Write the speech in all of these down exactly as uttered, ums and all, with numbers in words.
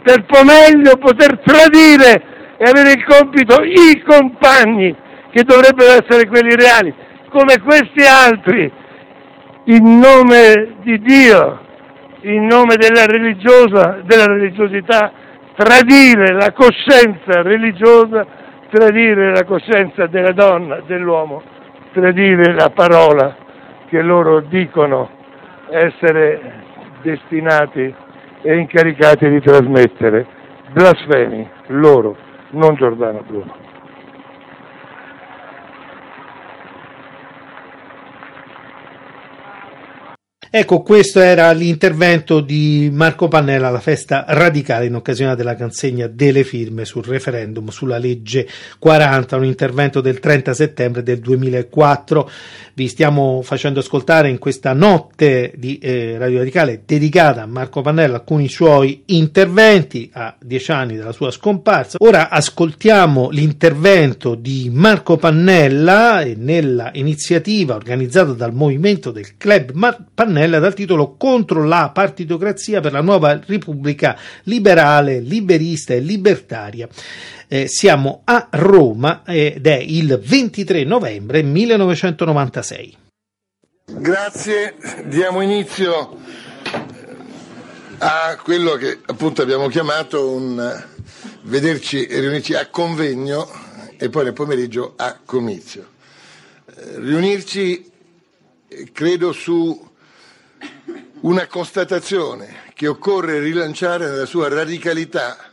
tempo meglio poter tradire e avere il compito i compagni, che dovrebbero essere quelli reali, come questi altri, in nome di Dio, in nome della religiosa, della religiosità, tradire la coscienza religiosa, tradire la coscienza della donna, dell'uomo, tradire la parola che loro dicono essere destinati e incaricati di trasmettere. Blasfemi, loro, non Giordano Bruno. Ecco, questo era l'intervento di Marco Pannella alla festa radicale in occasione della consegna delle firme sul referendum sulla legge quaranta, un intervento del trenta settembre del duemilaquattro. Vi stiamo facendo ascoltare in questa notte di eh, Radio Radicale dedicata a Marco Pannella alcuni suoi interventi a dieci anni dalla sua scomparsa. Ora ascoltiamo l'intervento di Marco Pannella nella iniziativa organizzata dal movimento del Club Pannella dal titolo Contro la partitocrazia per la nuova Repubblica liberale, liberista e libertaria. Eh, siamo a Roma ed è il ventitré novembre millenovecentonovantasei. Grazie, diamo inizio a quello che appunto abbiamo chiamato un vederci e riunirci a convegno e poi nel pomeriggio a comizio. Eh, riunirci credo su una constatazione che occorre rilanciare nella sua radicalità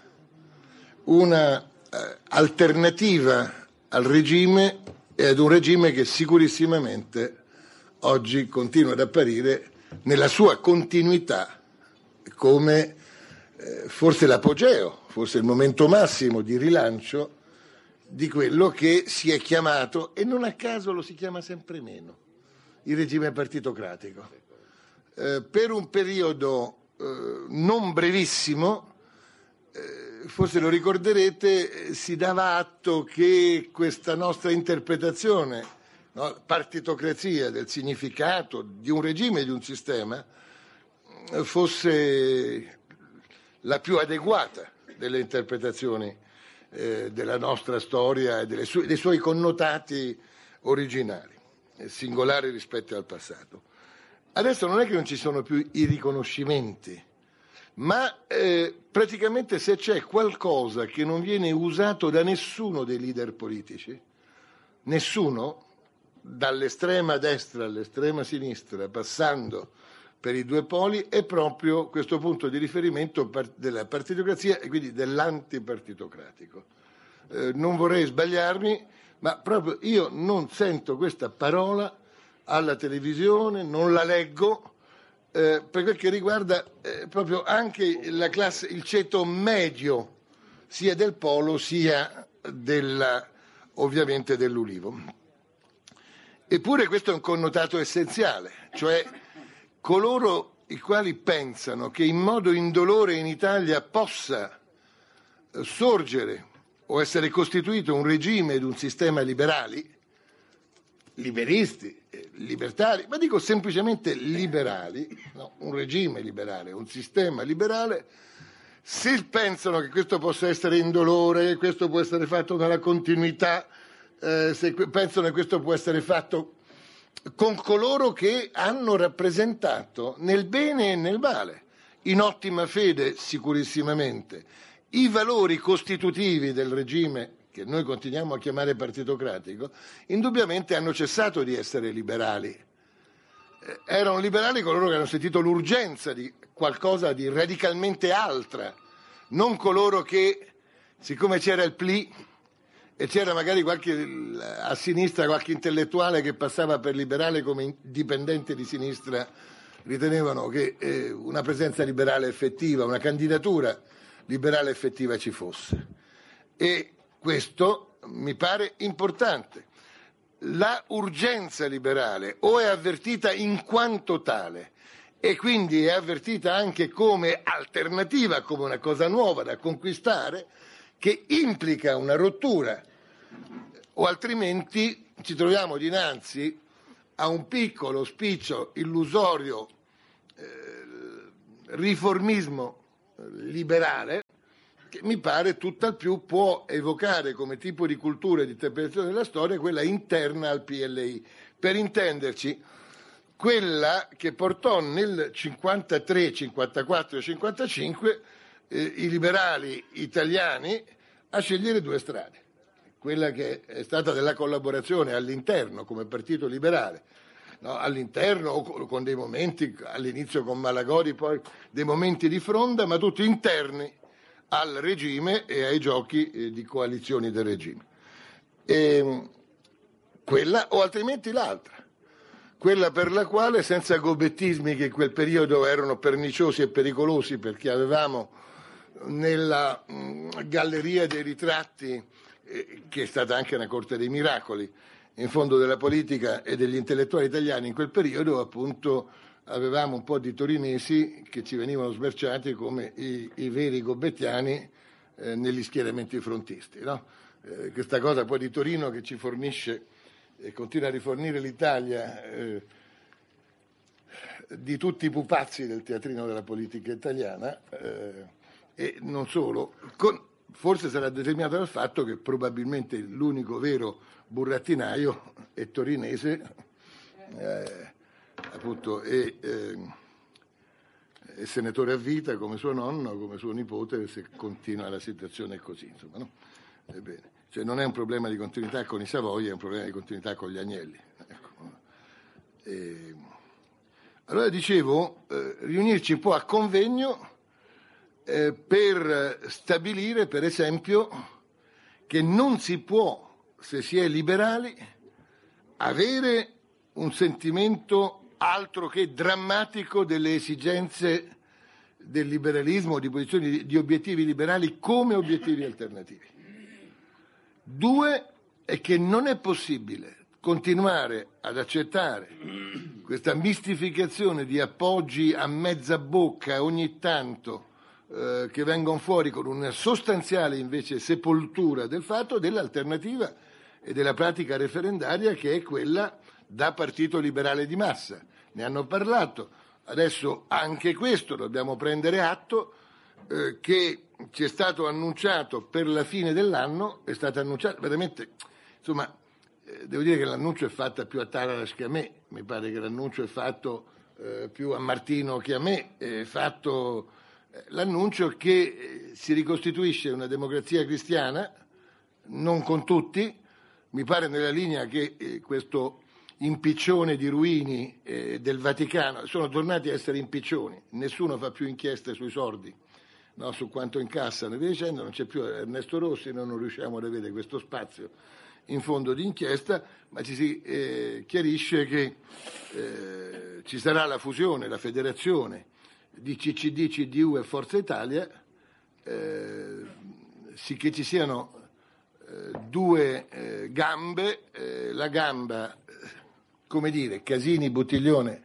una eh, alternativa al regime e ad un regime che sicurissimamente oggi continua ad apparire nella sua continuità come eh, forse l'apogeo, forse il momento massimo di rilancio di quello che si è chiamato, e non a caso lo si chiama sempre meno, il regime partitocratico. Eh, per un periodo eh, non brevissimo, eh, forse lo ricorderete, si dava atto che questa nostra interpretazione, no, partitocrazia, del significato di un regime, di un sistema, eh, fosse la più adeguata delle interpretazioni eh, della nostra storia e delle su- dei suoi connotati originali, eh, singolari rispetto al passato. Adesso non è che non ci sono più i riconoscimenti, ma eh, praticamente se c'è qualcosa che non viene usato da nessuno dei leader politici, nessuno, dall'estrema destra all'estrema sinistra, passando per i due poli, è proprio questo punto di riferimento della partitocrazia e quindi dell'antipartitocratico. Eh, non vorrei sbagliarmi, ma proprio io non sento questa parola alla televisione, non la leggo, eh, per quel che riguarda eh, proprio anche la classe, il ceto medio, sia del polo sia della, ovviamente dell'ulivo. Eppure questo è un connotato essenziale, cioè coloro i quali pensano che in modo indolore in Italia possa sorgere o essere costituito un regime ed un sistema liberali, liberisti, libertari, ma dico semplicemente liberali, no, un regime liberale, un sistema liberale, se pensano che questo possa essere indolore, che questo può essere fatto nella continuità, eh, se pensano che questo può essere fatto con coloro che hanno rappresentato nel bene e nel male, in ottima fede sicurissimamente, i valori costitutivi del regime che noi continuiamo a chiamare partitocratico, indubbiamente hanno cessato di essere liberali. Eh, erano liberali coloro che hanno sentito l'urgenza di qualcosa di radicalmente altra, non coloro che, siccome c'era il P L I e c'era magari qualche, a sinistra qualche intellettuale che passava per liberale come dipendente di sinistra, ritenevano che eh, una presenza liberale effettiva, una candidatura liberale effettiva ci fosse. E questo mi pare importante. La urgenza liberale o è avvertita in quanto tale e quindi è avvertita anche come alternativa, come una cosa nuova da conquistare, che implica una rottura, o altrimenti ci troviamo dinanzi a un piccolo, spiccio, illusorio eh, riformismo liberale che mi pare tutt'al più può evocare come tipo di cultura e di interpretazione della storia quella interna al P L I. Per intenderci, quella che portò nel cinquantatré, cinquantaquattro e cinquantacinque eh, i liberali italiani a scegliere due strade. Quella che è stata della collaborazione all'interno come partito liberale, no? All'interno o con dei momenti, all'inizio con Malagodi, poi dei momenti di fronda, ma tutti interni al regime e ai giochi eh, di coalizioni del regime. E, quella o altrimenti l'altra, quella per la quale, senza gobettismi che in quel periodo erano perniciosi e pericolosi, perché avevamo nella mh, galleria dei ritratti, eh, che è stata anche una corte dei miracoli, in fondo della politica e degli intellettuali italiani in quel periodo, appunto, avevamo un po' di torinesi che ci venivano smerciati come i, i veri gobettiani eh, negli schieramenti frontisti, no? Eh, questa cosa poi di Torino che ci fornisce e continua a rifornire l'Italia eh, di tutti i pupazzi del teatrino della politica italiana eh, e non solo, con, forse sarà determinato dal fatto che probabilmente l'unico vero burattinaio è torinese, eh, appunto è, eh, è senatore a vita come suo nonno, come suo nipote, se continua la situazione così, insomma, no? Ebbene. Cioè non è un problema di continuità con i Savoia, è un problema di continuità con gli Agnelli. Ecco. E, allora dicevo, eh, riunirci un po' a convegno eh, per stabilire, per esempio, che non si può, se si è liberali, avere un sentimento altro che drammatico delle esigenze del liberalismo, di posizioni di, di obiettivi liberali come obiettivi alternativi. Due, è che non è possibile continuare ad accettare questa mistificazione di appoggi a mezza bocca ogni tanto eh, che vengono fuori con una sostanziale invece sepoltura del fatto dell'alternativa e della pratica referendaria che è quella da partito liberale di massa. Ne hanno parlato, adesso anche questo dobbiamo prendere atto eh, che ci è stato annunciato per la fine dell'anno, è stato annunciato veramente, insomma, eh, devo dire che l'annuncio è fatto più a Taradas che a me, mi pare che l'annuncio è fatto eh, più a Martino che a me, è fatto eh, l'annuncio che eh, si ricostituisce una democrazia cristiana, non con tutti, mi pare nella linea che eh, questo impiccione di Ruini eh, del Vaticano, sono tornati a essere impiccioni, nessuno fa più inchieste sui sordi. No, su quanto incassano e via dicendo, non c'è più Ernesto Rossi, noi non riusciamo ad avere questo spazio in fondo di inchiesta, ma ci si eh, chiarisce che eh, ci sarà la fusione, la federazione di C C D, C D U e Forza Italia, eh, sì che ci siano eh, due eh, gambe, eh, la gamba, come dire, Casini, Buttiglione,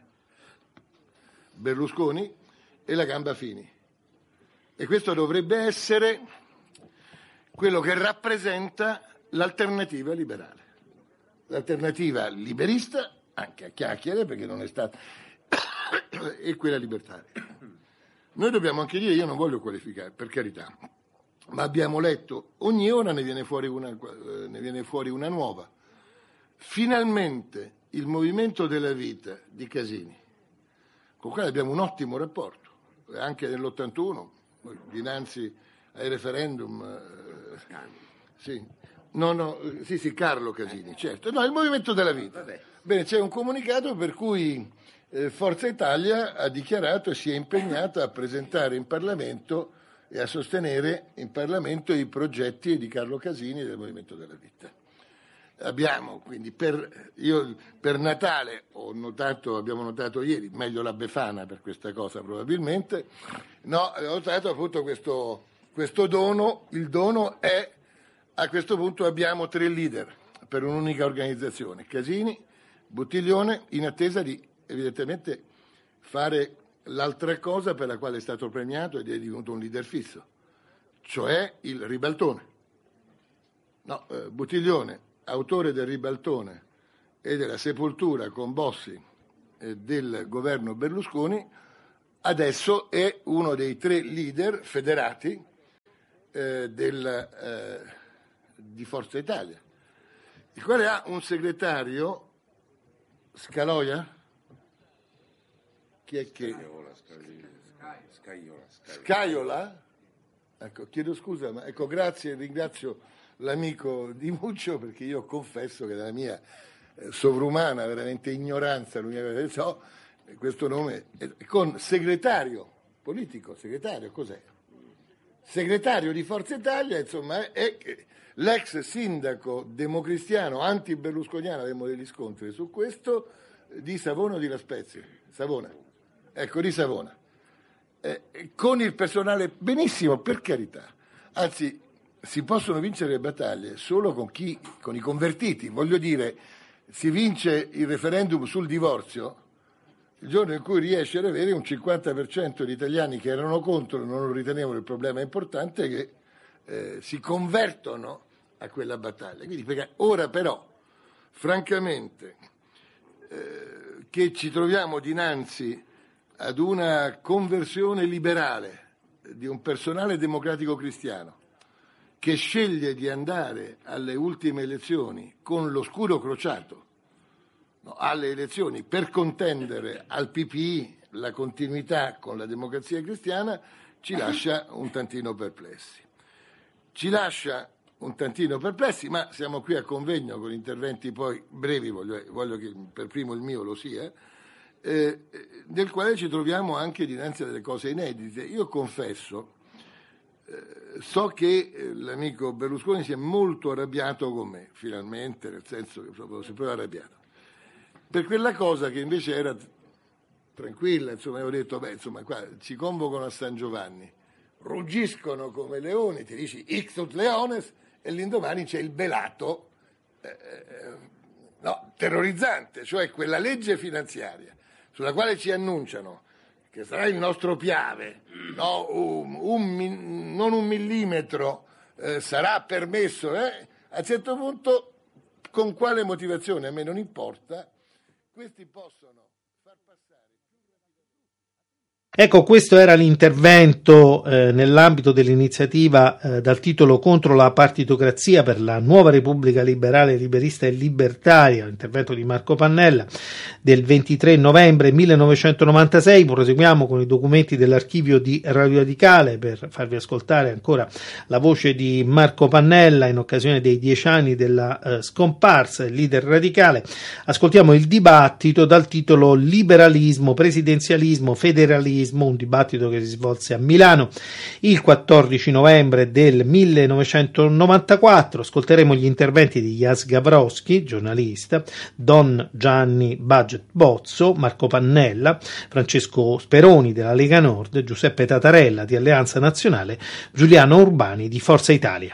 Berlusconi e la gamba Fini. E questo dovrebbe essere quello che rappresenta l'alternativa liberale, l'alternativa liberista, anche a chiacchiere perché non è stata, e quella libertaria. Noi dobbiamo anche dire, io non voglio qualificare, per carità, ma abbiamo letto, ogni ora ne viene fuori una, ne viene fuori una nuova. Finalmente il Movimento della Vita di Casini, con il quale abbiamo un ottimo rapporto, anche nell'ottantuno, dinanzi ai referendum, eh, sì. No, no, sì, sì, Carlo Casini, certo. No, il Movimento della Vita. Bene, c'è un comunicato per cui eh, Forza Italia ha dichiarato e si è impegnata a presentare in Parlamento e a sostenere in Parlamento i progetti di Carlo Casini e del Movimento della Vita. Abbiamo quindi per, io, per Natale ho notato, abbiamo notato ieri, meglio la Befana per questa cosa probabilmente, no, ho notato appunto questo, questo dono, il dono è, a questo punto abbiamo tre leader per un'unica organizzazione, Casini, Buttiglione, in attesa di evidentemente fare l'altra cosa per la quale è stato premiato ed è divenuto un leader fisso, cioè il ribaltone. No, eh, Buttiglione, autore del ribaltone e della sepoltura con Bossi eh, del governo Berlusconi, adesso è uno dei tre leader federati eh, del, eh, di Forza Italia, il quale ha un segretario, Scaloia? Chi è che? Scaiola. Scaiola? Ecco, chiedo scusa, ma ecco, grazie, ringrazio l'amico Di Muccio, perché io confesso che dalla mia eh, sovrumana, veramente ignoranza, l'unica cosa che so, questo nome, è con segretario politico, segretario, cos'è? Segretario di Forza Italia, insomma, è, è l'ex sindaco democristiano anti-berlusconiano, avremo degli scontri su questo, di Savona o di La Spezia? Savona, ecco, di Savona. Eh, con il personale, benissimo, per carità, anzi si possono vincere le battaglie solo con chi, con i convertiti, voglio dire, si vince il referendum sul divorzio il giorno in cui riesce ad avere un cinquanta per cento di italiani che erano contro, non lo ritenevano il problema importante, che eh, si convertono a quella battaglia. Quindi, perché ora però, francamente, eh, che ci troviamo dinanzi ad una conversione liberale di un personale democratico cristiano che sceglie di andare alle ultime elezioni con lo scudo crociato, no, alle elezioni per contendere al P P I la continuità con la democrazia cristiana, ci lascia un tantino perplessi. Ci lascia un tantino perplessi, ma siamo qui a convegno con interventi poi brevi, voglio, voglio che per primo il mio lo sia, Eh, nel quale ci troviamo anche dinanzi a delle cose inedite. Io confesso, eh, so che eh, l'amico Berlusconi si è molto arrabbiato con me, finalmente, nel senso che proprio si è proprio arrabbiato, per quella cosa che invece era tranquilla, insomma, avevo detto, beh, insomma, qua ci convocano a San Giovanni, ruggiscono come leoni, ti dici ixut leones, e l'indomani c'è il belato, eh, no, terrorizzante, cioè quella legge finanziaria sulla quale ci annunciano che sarà il nostro Piave, no, un, un, non un millimetro eh, sarà permesso, eh? A un certo punto, con quale motivazione, a me non importa, questi possono far passare. Ecco, questo era l'intervento eh, nell'ambito dell'iniziativa eh, dal titolo Contro la partitocrazia per la nuova Repubblica Liberale, Liberista e Libertaria, l'intervento di Marco Pannella del ventitré novembre millenovecentonovantasei. Proseguiamo con i documenti dell'archivio di Radio Radicale per farvi ascoltare ancora la voce di Marco Pannella in occasione dei dieci anni della eh, scomparsa del leader radicale. Ascoltiamo il dibattito dal titolo Liberalismo, presidenzialismo, federalismo, un dibattito che si svolse a Milano il quattordici novembre del millenovecentonovantaquattro. Ascolteremo gli interventi di Jas Gavrosky, giornalista, Don Gianni Baget Bozzo, Marco Pannella, Francesco Speroni della Lega Nord, Giuseppe Tatarella di Alleanza Nazionale, Giuliano Urbani di Forza Italia.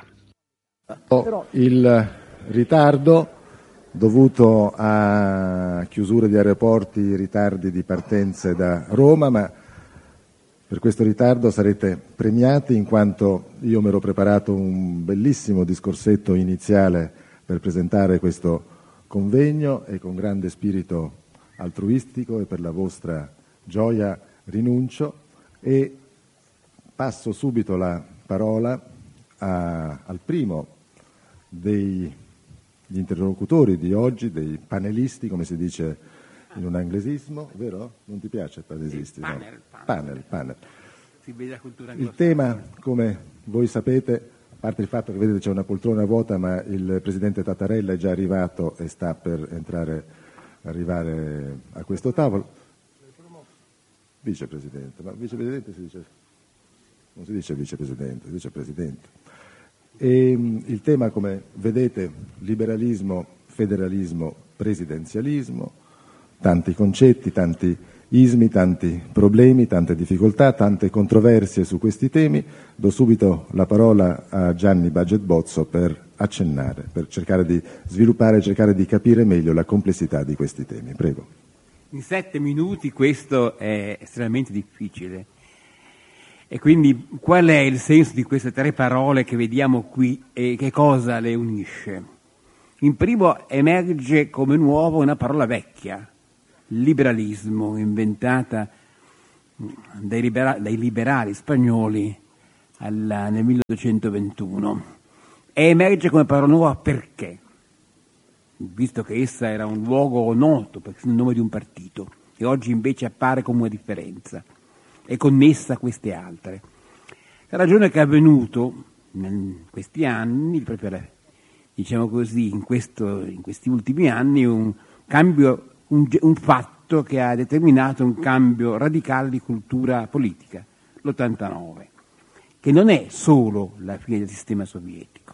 Il ritardo dovuto a chiusure di aeroporti, ritardi di partenze da Roma, ma per questo ritardo sarete premiati, in quanto io mi ero preparato un bellissimo discorsetto iniziale per presentare questo convegno e con grande spirito altruistico e per la vostra gioia rinuncio e passo subito la parola a, al primo degli interlocutori di oggi, dei panelisti, come si dice in un anglesismo, vero? Non ti piace panelisti? Panel, no? panel, panel. panel. Il tema, come voi sapete, a parte il fatto che vedete c'è una poltrona vuota, ma il presidente Tattarella è già arrivato e sta per entrare, arrivare a questo tavolo. Vicepresidente, ma vicepresidente si dice, non si dice vicepresidente, si dice presidente. E il tema, come vedete, liberalismo, federalismo, presidenzialismo, tanti concetti, tanti ismi, tanti problemi, tante difficoltà, tante controversie su questi temi. Do subito la parola a Gianni Baget Bozzo per accennare, per cercare di sviluppare, cercare di capire meglio la complessità di questi temi. Prego. In sette minuti questo è estremamente difficile. E quindi qual è il senso di queste tre parole che vediamo qui e che cosa le unisce? In primo emerge come nuovo una parola vecchia, liberalismo, inventata dai, libera- dai liberali spagnoli alla, nel milleottocentoventuno, e emerge come parola nuova perché? Visto che essa era un luogo noto, perché è il nome di un partito, e oggi invece appare come una differenza, è connessa a queste altre. La ragione che è avvenuto in questi anni, proprio la, diciamo così, in, questo, in questi ultimi anni, un cambio, un, un fatto che ha determinato un cambio radicale di cultura politica, l'ottantanove, che non è solo la fine del sistema sovietico,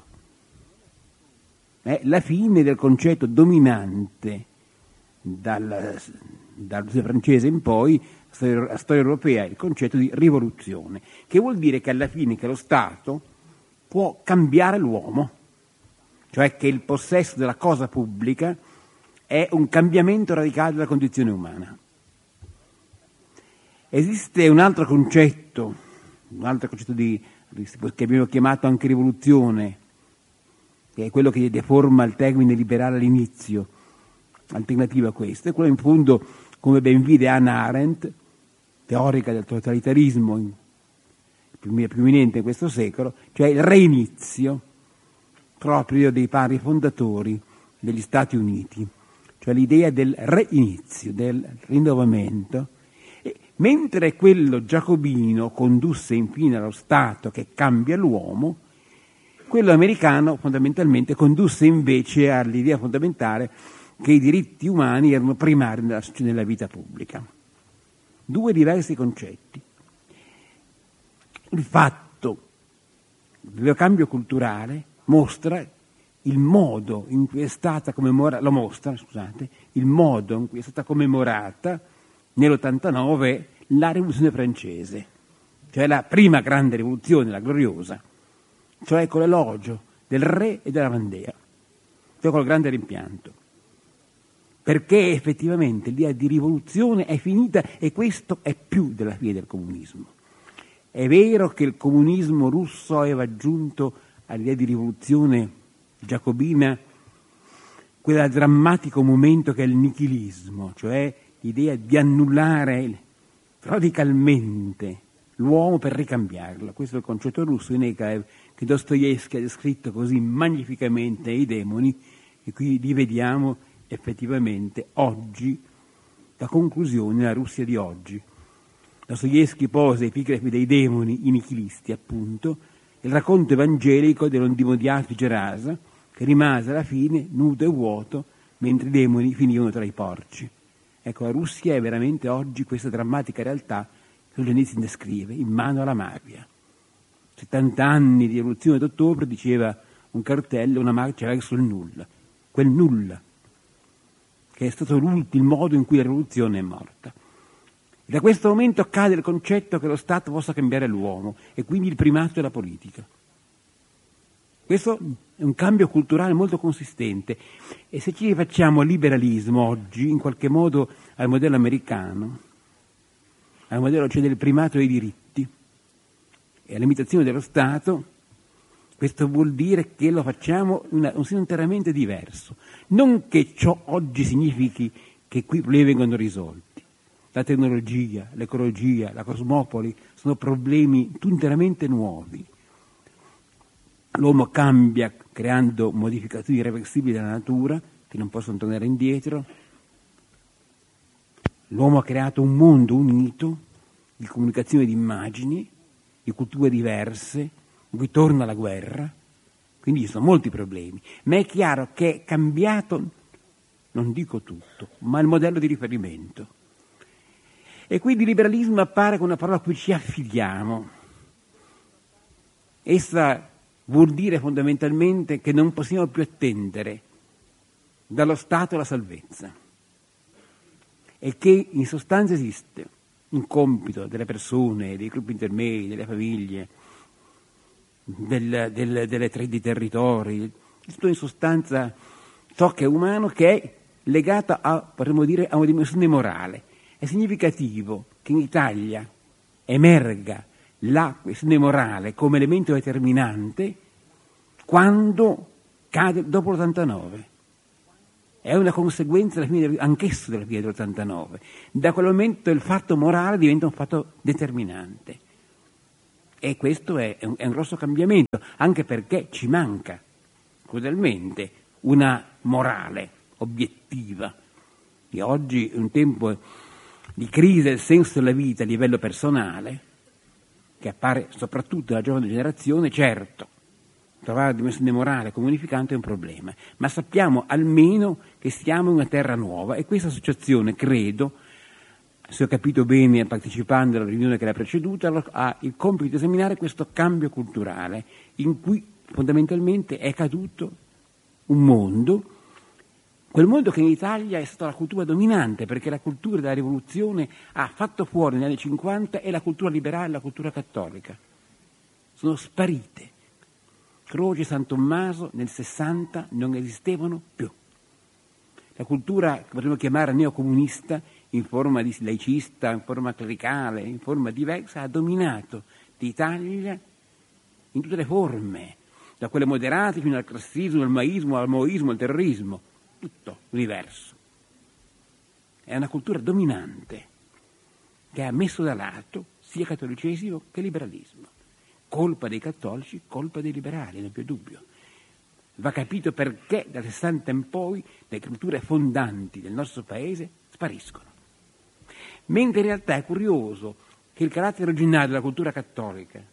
è la fine del concetto dominante dal, dal francese in poi, la storia europea, il concetto di rivoluzione, che vuol dire che alla fine che lo Stato può cambiare l'uomo, cioè che il possesso della cosa pubblica è un cambiamento radicale della condizione umana. Esiste un altro concetto, un altro concetto di, che abbiamo chiamato anche rivoluzione, che è quello che deforma il termine liberale all'inizio, alternativa a questo, è quello in fondo, come ben vide Hannah Arendt, teorica del totalitarismo più eminente in questo secolo, cioè il reinizio proprio dei padri fondatori degli Stati Uniti, cioè l'idea del reinizio, del rinnovamento, e, mentre quello giacobino condusse infine allo Stato che cambia l'uomo, quello americano fondamentalmente condusse invece all'idea fondamentale che i diritti umani erano primari nella, nella vita pubblica. Due diversi concetti. Il fatto del cambio culturale mostra il modo in cui è stata commemorata, lo mostra, scusate, il modo in cui è stata commemorata nell'ottantanove la rivoluzione francese, cioè la prima grande rivoluzione, la gloriosa, cioè con l'elogio del re e della bandiera, cioè col grande rimpianto, perché effettivamente l'idea di rivoluzione è finita e questo è più della fine del comunismo. È vero che il comunismo russo aveva aggiunto all'idea di rivoluzione giacobina quel drammatico momento che è il nichilismo, cioè l'idea di annullare radicalmente l'uomo per ricambiarlo. Questo è il concetto russo di Nechaev, che Dostoevskij ha descritto così magnificamente i demoni, e qui li vediamo effettivamente oggi, la conclusione della Russia di oggi. Dostoevskij pose epigrafi dei demoni, i nichilisti appunto, il racconto evangelico dell'ondimodiato Gerasa, che rimase alla fine nudo e vuoto mentre i demoni finivano tra i porci. Ecco, la Russia è veramente oggi questa drammatica realtà che Solzhenitsyn descrive, in mano alla mafia. settanta anni di rivoluzione d'ottobre, diceva un cartello, una marcia verso il nulla, quel nulla che è stato il modo in cui la rivoluzione è morta. E da questo momento cade il concetto che lo Stato possa cambiare l'uomo e quindi il primato della politica. Questo è un cambio culturale molto consistente, e se ci facciamo liberalismo oggi, in qualche modo al modello americano, al modello cioè del primato dei diritti e all'imitazione dello Stato, questo vuol dire che lo facciamo in un senso interamente diverso. Non che ciò oggi significhi che qui i problemi vengono risolti. La tecnologia, l'ecologia, la cosmopoli sono problemi interamente nuovi. L'uomo cambia creando modificazioni irreversibili della natura che non possono tornare indietro. L'uomo ha creato un mondo unito di comunicazione di immagini, di culture diverse, in cui torna la guerra, quindi ci sono molti problemi, ma è chiaro che è cambiato, non dico tutto, ma il modello di riferimento. E quindi liberalismo appare come una parola a cui ci affidiamo. Essa vuol dire fondamentalmente che non possiamo più attendere dallo Stato la salvezza, e che in sostanza esiste un compito delle persone, dei gruppi intermedi, delle famiglie, del, del, delle tre, dei territori, tutto in sostanza ciò che è umano, che è legato a, potremmo dire, a una dimensione morale. È significativo che in Italia emerga la questione morale come elemento determinante quando cade dopo l'ottantanove. È una conseguenza della fine, anch'esso della fine dell'ottantanove. Da quel momento il fatto morale diventa un fatto determinante. E questo è un, è un grosso cambiamento, anche perché ci manca crudelmente una morale obiettiva. E oggi è un tempo di crisi del senso della vita a livello personale, che appare soprattutto alla giovane generazione. Certo, trovare una dimensione morale comunificante è un problema, ma sappiamo almeno che siamo in una terra nuova, e questa associazione, credo, se ho capito bene partecipando alla riunione che l'ha preceduta, ha il compito di esaminare questo cambio culturale in cui fondamentalmente è caduto un mondo, quel mondo che in Italia è stata la cultura dominante, perché la cultura della rivoluzione ha fatto fuori negli anni cinquanta e la cultura liberale e la cultura cattolica. Sono sparite. Croce e San Tommaso nel sessanta non esistevano più. La cultura che potremmo chiamare neocomunista, in forma di laicista, in forma clericale, in forma diversa, ha dominato l'Italia in tutte le forme, da quelle moderate fino al classismo, al maismo, al maoismo, al terrorismo, tutto l'universo. È una cultura dominante che ha messo da lato sia cattolicesimo che liberalismo. Colpa dei cattolici, colpa dei liberali, non più dubbio. Va capito perché dal sessanta in poi le culture fondanti del nostro paese spariscono. Mentre in realtà è curioso che il carattere originario della cultura cattolica,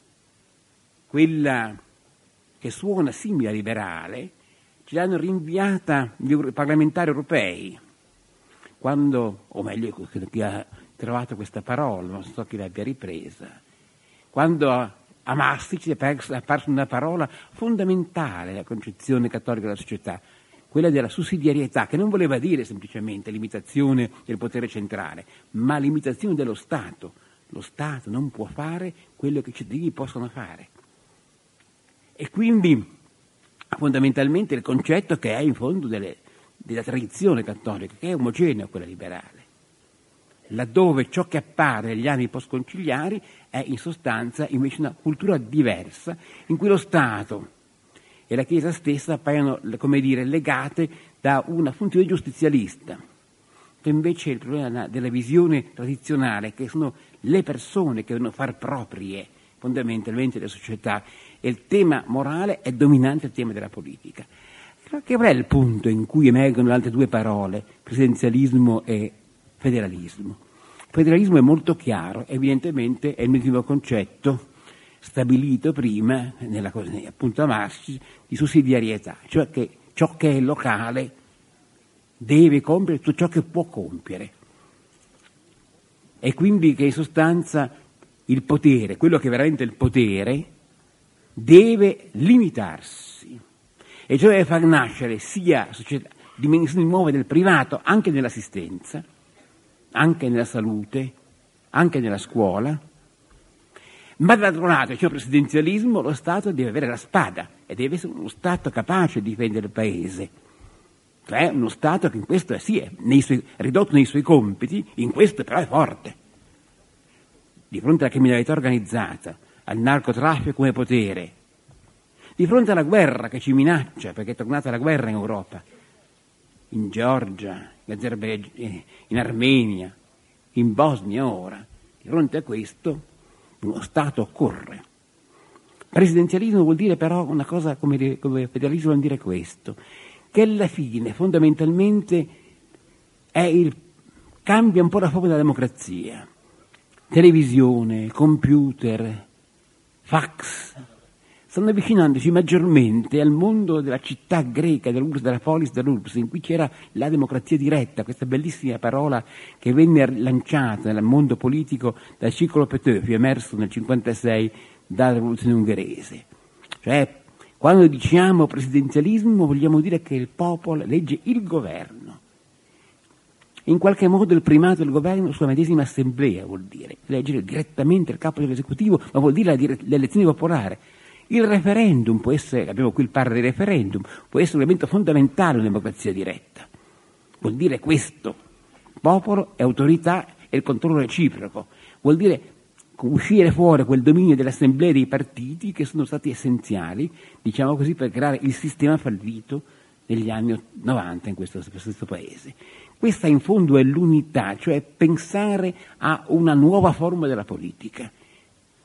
quella che suona simile a liberale, ce l'hanno rinviata gli parlamentari europei, quando, o meglio chi ha trovato questa parola, non so chi l'abbia ripresa, quando a Maastricht è apparsa una parola fondamentale alla concezione cattolica della società, quella della sussidiarietà, che non voleva dire semplicemente limitazione del potere centrale, ma limitazione dello Stato. Lo Stato non può fare quello che i cittadini possono fare. E quindi fondamentalmente il concetto che è in fondo delle, della tradizione cattolica, che è omogenea a quella liberale, laddove ciò che appare negli anni postconciliari è in sostanza invece una cultura diversa, in cui lo Stato e la Chiesa stessa appaiono, come dire, legate da una funzione giustizialista, che invece è il problema della visione tradizionale, che sono le persone che devono far proprie fondamentalmente le società, e il tema morale è dominante il tema della politica. Che qual è il punto in cui emergono le altre due parole, presidenzialismo e federalismo? Il federalismo è molto chiaro, evidentemente è il medesimo concetto stabilito prima, nella, appunto a Maastricht, di sussidiarietà, cioè che ciò che è locale deve compiere tutto ciò che può compiere. E quindi che in sostanza il potere, quello che è veramente il potere, deve limitarsi, e cioè deve far nascere sia società, dimensioni nuove del privato, anche nell'assistenza, anche nella salute, anche nella scuola. Ma dall'altro lato, c'è il presidenzialismo, lo Stato deve avere la spada e deve essere uno Stato capace di difendere il Paese. Cioè uno Stato che in questo è, sì, è nei suoi, ridotto nei suoi compiti, in questo però è forte. Di fronte alla criminalità organizzata, al narcotraffico come potere, di fronte alla guerra che ci minaccia, perché è tornata la guerra in Europa, in Georgia, in Azerbaigian, in Armenia, in Bosnia ora, di fronte a questo uno Stato occorre. Presidenzialismo vuol dire però una cosa come, come federalismo, vuol dire questo, che alla fine fondamentalmente è il, cambia un po' la forma della democrazia. Televisione, computer, fax, stanno avvicinandoci maggiormente al mondo della città greca, dell'Urs, della polis dell'Urbs, in cui c'era la democrazia diretta, questa bellissima parola che venne lanciata nel mondo politico dal Circolo Petőfi, emerso nel cinquantasei dalla rivoluzione ungherese. Cioè, quando diciamo presidenzialismo vogliamo dire che il popolo elegge il governo. In qualche modo il primato del governo sulla medesima assemblea vuol dire eleggere direttamente il capo dell'esecutivo, ma vuol dire la dire- l'elezione popolare. Il referendum può essere, abbiamo qui il par di referendum, può essere un elemento fondamentale in una democrazia diretta. Vuol dire questo, popolo e autorità e il controllo reciproco. Vuol dire uscire fuori quel dominio dell'assemblea dei partiti che sono stati essenziali, diciamo così, per creare il sistema fallito negli anni novanta in questo, in questo paese. Questa in fondo è l'unità, cioè pensare a una nuova forma della politica.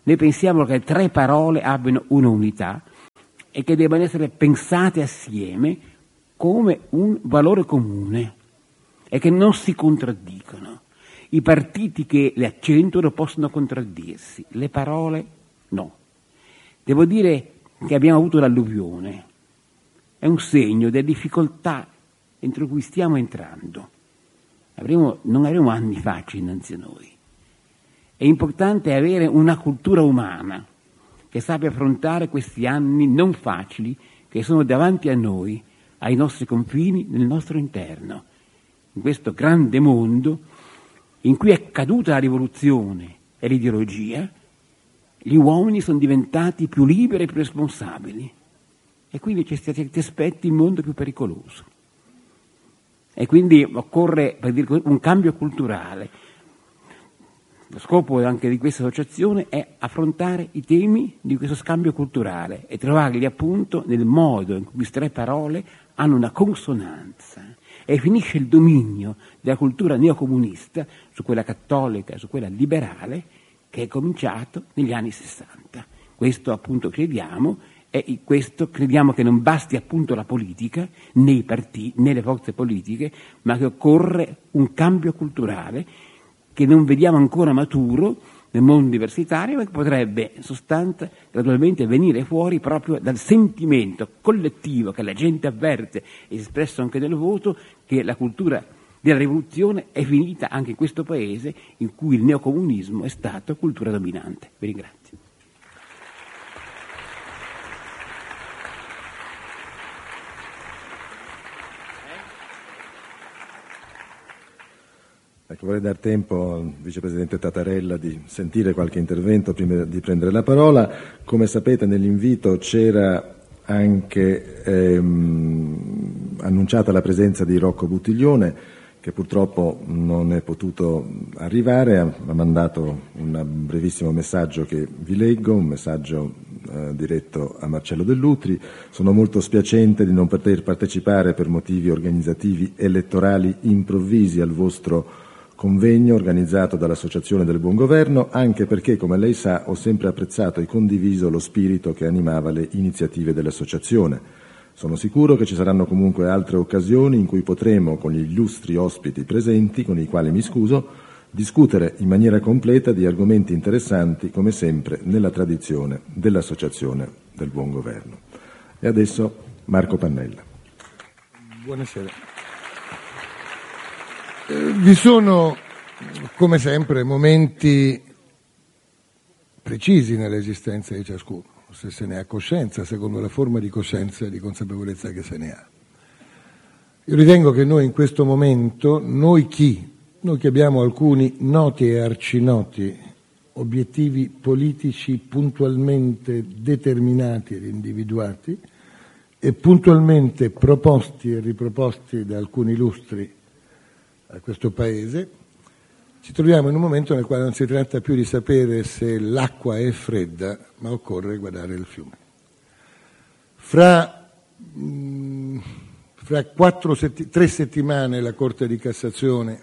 Noi pensiamo che tre parole abbiano una unità e che debbano essere pensate assieme come un valore comune e che non si contraddicono. I partiti che le accentuano possono contraddirsi, le parole no. Devo dire che abbiamo avuto l'alluvione, è un segno delle difficoltà entro cui stiamo entrando. Avremo, non avremo anni facili innanzi a noi. È importante avere una cultura umana che sappia affrontare questi anni non facili che sono davanti a noi, ai nostri confini, nel nostro interno, in questo grande mondo in cui è caduta la rivoluzione e l'ideologia. Gli uomini sono diventati più liberi e più responsabili e quindi c'è certi aspetti il mondo più pericoloso. E quindi occorre, per dire, un cambio culturale. Lo scopo anche di questa associazione è affrontare i temi di questo scambio culturale e trovarli appunto nel modo in cui queste tre parole hanno una consonanza e finisce il dominio della cultura neocomunista su quella cattolica, su quella liberale, che è cominciato negli anni sessanta. Questo appunto crediamo, e questo crediamo che non basti appunto la politica, né i partiti, né le forze politiche, ma che occorre un cambio culturale che non vediamo ancora maturo nel mondo universitario, ma che potrebbe in sostanza gradualmente venire fuori proprio dal sentimento collettivo che la gente avverte, espresso anche nel voto, che la cultura della rivoluzione è finita anche in questo paese in cui il neocomunismo è stato cultura dominante. Vi ringrazio. Ecco, vorrei dar tempo al vicepresidente Tatarella di sentire qualche intervento prima di prendere la parola. Come sapete, nell'invito c'era anche ehm, annunciata la presenza di Rocco Buttiglione, che purtroppo non è potuto arrivare, ha, ha mandato un brevissimo messaggio che vi leggo, un messaggio eh, diretto a Marcello Dell'Utri. Sono molto spiacente di non poter partecipare per motivi organizzativi elettorali improvvisi al vostro convegno organizzato dall'Associazione del Buon Governo, anche perché, come lei sa, ho sempre apprezzato e condiviso lo spirito che animava le iniziative dell'associazione. Sono sicuro che ci saranno comunque altre occasioni in cui potremo, con gli illustri ospiti presenti, con i quali mi scuso, discutere in maniera completa di argomenti interessanti, come sempre nella tradizione dell'Associazione del Buon Governo. E adesso Marco Pannella. Buonasera. Eh, vi sono, come sempre, momenti precisi nell'esistenza di ciascuno, se se ne ha coscienza, secondo la forma di coscienza e di consapevolezza che se ne ha. Io ritengo che noi in questo momento, noi chi? Noi che abbiamo alcuni noti e arcinoti obiettivi politici puntualmente determinati ed individuati e puntualmente proposti e riproposti da alcuni illustri a questo Paese, ci troviamo in un momento nel quale non si tratta più di sapere se l'acqua è fredda, ma occorre guardare il fiume. Fra, mh, fra quattro setti- tre settimane la Corte di Cassazione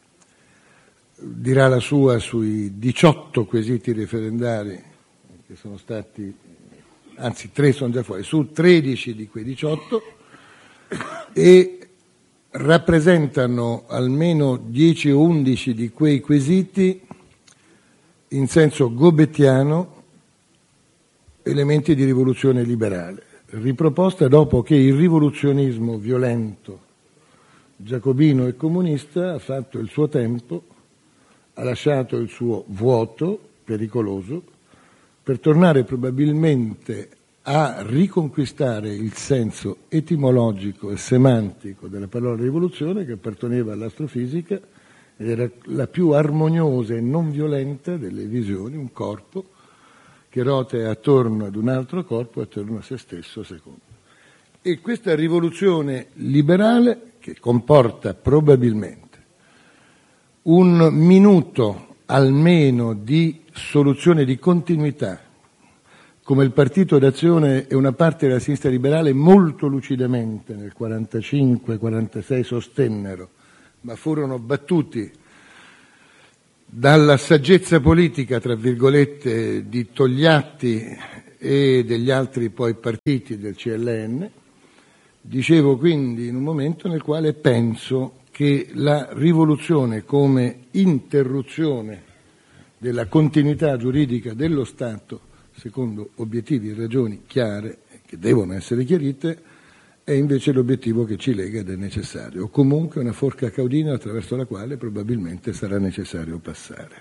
dirà la sua sui diciotto quesiti referendari che sono stati, anzi tre sono già fuori, su tredici di quei diciotto, e rappresentano almeno dieci o undici di quei quesiti in senso gobettiano elementi di rivoluzione liberale, riproposta dopo che il rivoluzionismo violento giacobino e comunista ha fatto il suo tempo, ha lasciato il suo vuoto pericoloso per tornare probabilmente a riconquistare il senso etimologico e semantico della parola rivoluzione, che apparteneva all'astrofisica ed era la più armoniosa e non violenta delle visioni, un corpo che rotea attorno ad un altro corpo, attorno a se stesso secondo. E questa rivoluzione liberale, che comporta probabilmente un minuto almeno di soluzione di continuità, come il Partito d'Azione e una parte della sinistra liberale molto lucidamente nel quarantacinque quarantasei sostennero, ma furono battuti dalla saggezza politica, tra virgolette, di Togliatti e degli altri poi partiti del C L N. Dicevo quindi in un momento nel quale penso che la rivoluzione come interruzione della continuità giuridica dello Stato, secondo obiettivi e ragioni chiare, che devono essere chiarite, è invece l'obiettivo che ci lega ed è necessario, o comunque una forca caudina attraverso la quale probabilmente sarà necessario passare.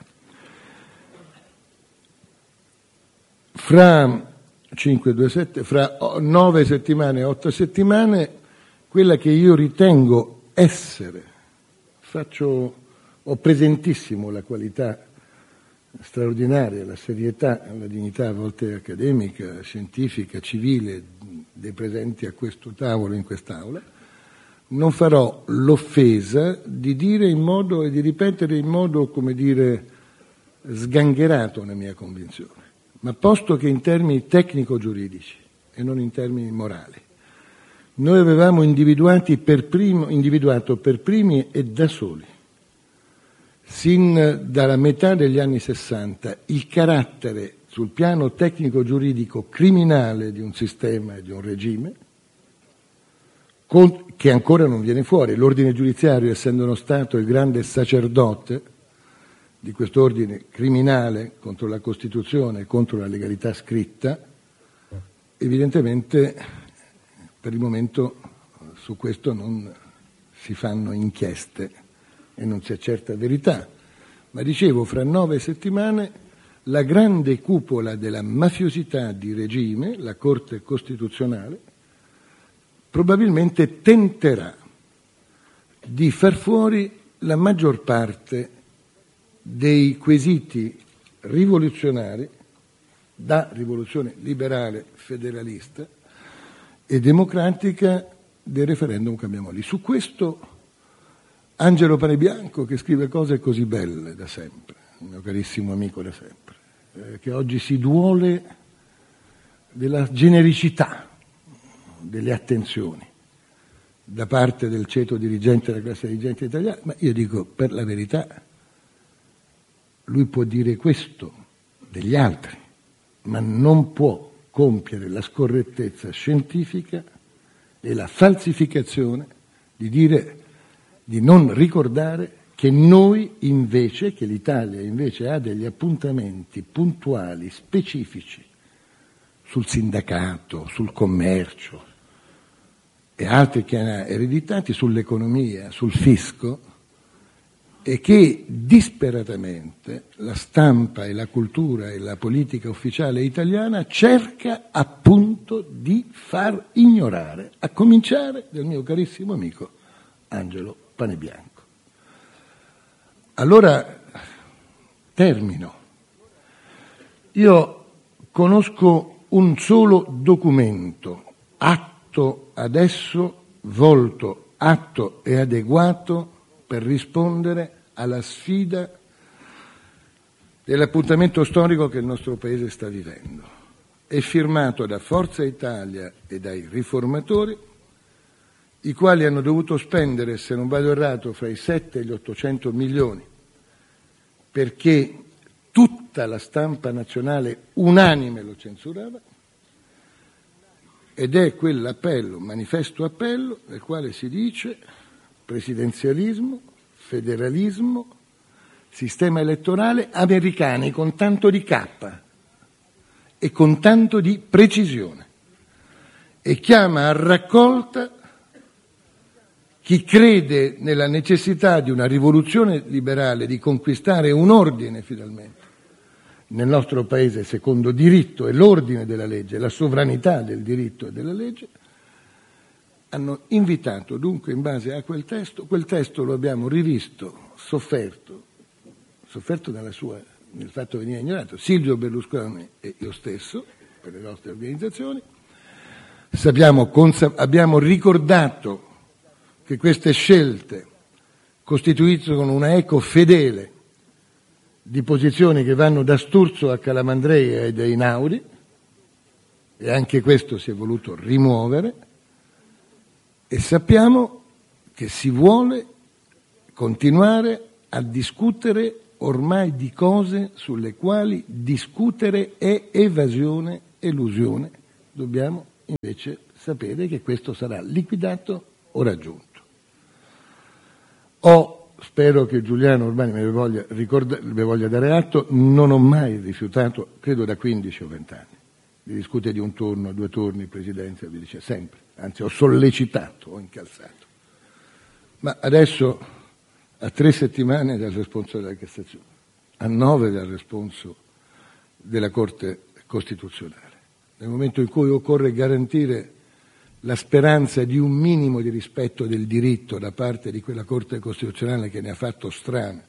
Fra cinque, due, sette, fra nove settimane e otto settimane, quella che io ritengo essere, faccio, ho presentissimo la qualità straordinaria, la serietà, la dignità a volte accademica, scientifica, civile dei presenti a questo tavolo, in quest'aula, non farò l'offesa di dire in modo e di ripetere in modo, come dire, sgangherato la mia convinzione, ma posto che in termini tecnico-giuridici e non in termini morali, noi avevamo individuati per primo, individuato per primi e da soli, sin dalla metà degli anni sessanta, il carattere sul piano tecnico-giuridico criminale di un sistema e di un regime, con, che ancora non viene fuori. L'ordine giudiziario, essendo uno Stato il grande sacerdote di quest'ordine criminale contro la Costituzione e contro la legalità scritta, evidentemente per il momento su questo non si fanno inchieste e non si accerta verità. Ma dicevo, fra nove settimane la grande cupola della mafiosità di regime, la Corte Costituzionale, probabilmente tenterà di far fuori la maggior parte dei quesiti rivoluzionari da rivoluzione liberale, federalista e democratica del referendum che abbiamo lì. Su questo Angelo Panebianco, che scrive cose così belle da sempre, il mio carissimo amico da sempre, eh, che oggi si duole della genericità delle attenzioni da parte del ceto dirigente della classe dirigente italiana, ma io dico, per la verità, lui può dire questo degli altri, ma non può compiere la scorrettezza scientifica e la falsificazione di dire, di non ricordare che noi invece, che l'Italia invece ha degli appuntamenti puntuali, specifici sul sindacato, sul commercio e altri che ha ereditati, sull'economia, sul fisco, e che disperatamente la stampa e la cultura e la politica ufficiale italiana cerca appunto di far ignorare, a cominciare dal mio carissimo amico Angelo Panebianco. Allora termino. Io conosco un solo documento, atto adesso, volto, atto e adeguato per rispondere alla sfida dell'appuntamento storico che il nostro Paese sta vivendo. È firmato da Forza Italia e dai riformatori, i quali hanno dovuto spendere, se non vado errato, fra i sette e gli ottocento milioni, perché tutta la stampa nazionale unanime lo censurava, ed è quell'appello, manifesto appello, nel quale si dice presidenzialismo, federalismo, sistema elettorale americani con tanto di K e con tanto di precisione, e chiama a raccolta chi crede nella necessità di una rivoluzione liberale, di conquistare un ordine finalmente nel nostro Paese secondo diritto e l'ordine della legge, la sovranità del diritto e della legge. Hanno invitato dunque in base a quel testo, quel testo lo abbiamo rivisto, sofferto, sofferto nella sua, nel fatto che veniva ignorato, Silvio Berlusconi e io stesso, per le nostre organizzazioni. Sappiamo, abbiamo ricordato che queste scelte costituiscono una eco fedele di posizioni che vanno da Sturzo a Calamandrei ed Einaudi, e anche questo si è voluto rimuovere, e sappiamo che si vuole continuare a discutere ormai di cose sulle quali discutere è evasione, elusione. Dobbiamo invece sapere che questo sarà liquidato o raggiunto. Ho, spero che Giuliano Urbani me ne voglia, ricorda, me voglia dare atto, non ho mai rifiutato, credo da quindici o venti anni, di discutere di un turno, due turni, presidenza, vi dice sempre, anzi ho sollecitato, ho incalzato. Ma adesso, a tre settimane dal responso della Cassazione, a nove dal responso della Corte Costituzionale, nel momento in cui occorre garantire la speranza di un minimo di rispetto del diritto da parte di quella Corte Costituzionale che ne ha fatto strame,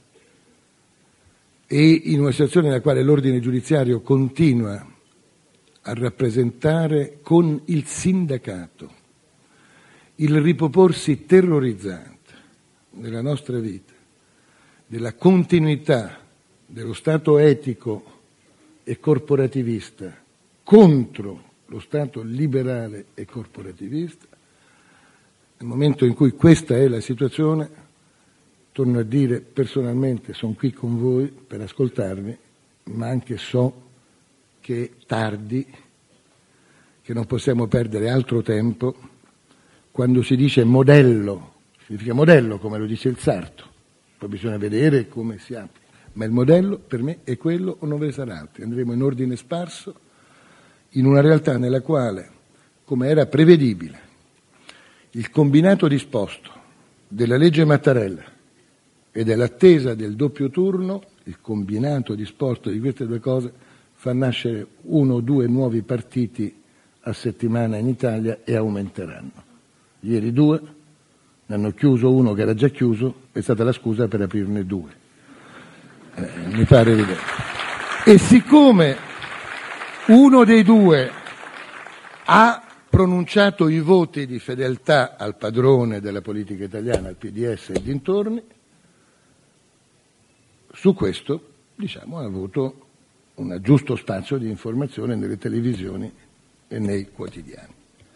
e in una situazione nella quale l'ordine giudiziario continua a rappresentare con il sindacato il riproporsi terrorizzante nella nostra vita della continuità dello Stato etico e corporativista contro lo Stato liberale e corporativista, nel momento in cui questa è la situazione, torno a dire personalmente, sono qui con voi per ascoltarvi, ma anche so che è tardi, che non possiamo perdere altro tempo. Quando si dice modello, significa modello come lo dice il sarto, poi bisogna vedere come si applica, ma il modello per me è quello o non ve ne sarà altri. Andremo in ordine sparso in una realtà nella quale, come era prevedibile, il combinato disposto della legge Mattarella e dell'attesa del doppio turno, il combinato disposto di queste due cose fa nascere uno o due nuovi partiti a settimana in Italia e aumenteranno. Ieri due, ne hanno chiuso uno che era già chiuso, è stata la scusa per aprirne due. Eh, mi pare evidente. E siccome uno dei due ha pronunciato i voti di fedeltà al padrone della politica italiana, al P D S e dintorni, su questo, diciamo, ha avuto un giusto spazio di informazione nelle televisioni e nei quotidiani.